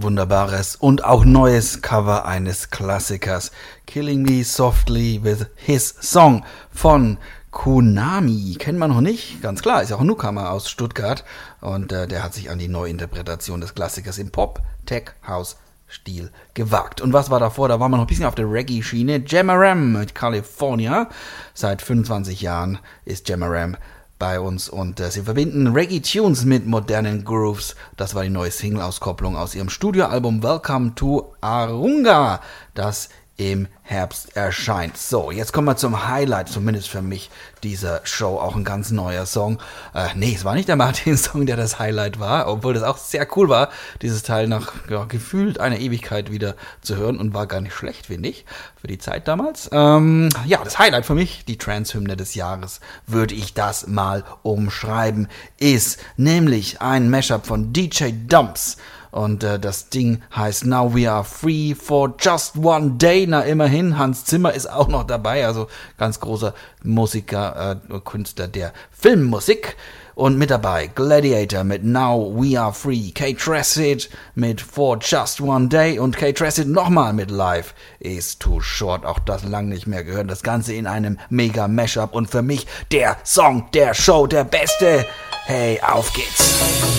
wunderbares und auch neues Cover eines Klassikers. Killing Me Softly with His Song von Konami. Kennt man noch nicht? Ganz klar, ist ja auch ein Newcomer aus Stuttgart. Und der hat sich an die Neuinterpretation des Klassikers im Pop-Tech-House-Stil gewagt. Und was war davor? Da war man noch ein bisschen auf der Reggae-Schiene. Jamaram mit California. Seit 25 Jahren ist Jamaram bei uns und sie verbinden Reggae-Tunes mit modernen Grooves. Das war die neue Single-Auskopplung aus ihrem Studioalbum Welcome to Arunga, das im Herbst erscheint. So, jetzt kommen wir zum Highlight, zumindest für mich, dieser Show. Auch ein ganz neuer Song. Nee, es war nicht der Martin-Song, der das Highlight war, obwohl das auch sehr cool war, dieses Teil nach gefühlt einer Ewigkeit wieder zu hören und war gar nicht schlecht, finde ich, für die Zeit damals. Das Highlight für mich, die Trance-Hymne des Jahres, würde ich das mal umschreiben, ist nämlich ein Mashup von DJ Dumps. Und das Ding heißt Now We Are Free for Just One Day. Na, immerhin, Hans Zimmer ist auch noch dabei, also ganz großer Musiker, Künstler der Filmmusik. Und mit dabei Gladiator mit Now We Are Free, Kate Tressett mit For Just One Day und Kate Tressett nochmal mit Life is Too Short. Auch das lang nicht mehr gehört. Das Ganze in einem mega Mashup und für mich der Song der Show, der beste. Hey, auf geht's!